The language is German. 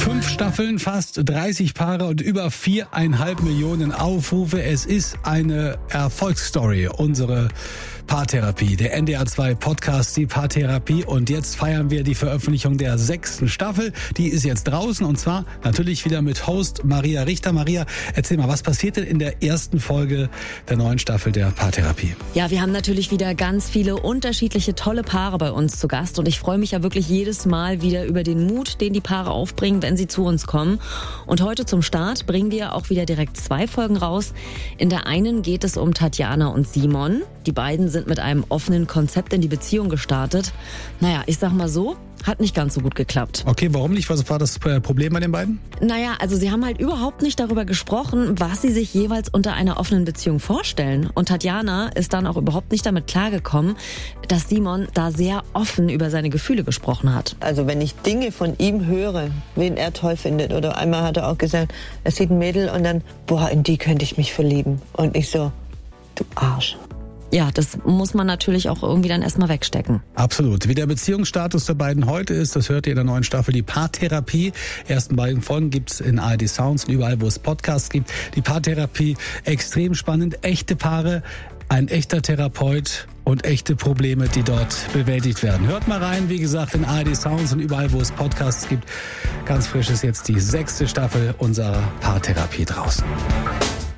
5 Staffeln, fast 30 Paare und über 4,5 Millionen Aufrufe. Es ist eine Erfolgsstory, unsere Paartherapie, der NDR 2 Podcast, die Paartherapie. Und jetzt feiern wir die Veröffentlichung der 6. Staffel. Die ist jetzt draußen und zwar natürlich wieder mit Host Maria Richter. Maria, erzähl mal, was passiert denn in der ersten Folge der neuen Staffel der Paartherapie? Ja, wir haben natürlich wieder ganz viele unterschiedliche tolle Paare bei uns zu Gast und ich freue mich ja wirklich jedes Mal wieder über den Mut, den die Paare aufbringen, wenn sie zu uns kommen. Und heute zum Start bringen wir auch wieder direkt 2 Folgen raus. In der einen geht es um Tatjana und Simon. Die beiden sind mit einem offenen Konzept in die Beziehung gestartet. Naja, ich sag mal so, hat nicht ganz so gut geklappt. Okay, warum nicht? Was war das Problem bei den beiden? Naja, also sie haben halt überhaupt nicht darüber gesprochen, was sie sich jeweils unter einer offenen Beziehung vorstellen. Und Tatjana ist dann auch überhaupt nicht damit klargekommen, dass Simon da sehr offen über seine Gefühle gesprochen hat. Also wenn ich Dinge von ihm höre, wen er toll findet, oder einmal hat er auch gesagt, er sieht ein Mädel und dann, boah, in die könnte ich mich verlieben. Und ich so, du Arsch. Ja, das muss man natürlich auch irgendwie dann erstmal wegstecken. Absolut. Wie der Beziehungsstatus der beiden heute ist, das hört ihr in der neuen Staffel, die Paartherapie. Ersten beiden Folgen gibt's in ARD Sounds und überall, wo es Podcasts gibt. Die Paartherapie, extrem spannend, echte Paare, ein echter Therapeut und echte Probleme, die dort bewältigt werden. Hört mal rein, wie gesagt, in ARD Sounds und überall, wo es Podcasts gibt. Ganz frisch ist jetzt die 6. Staffel unserer Paartherapie draußen.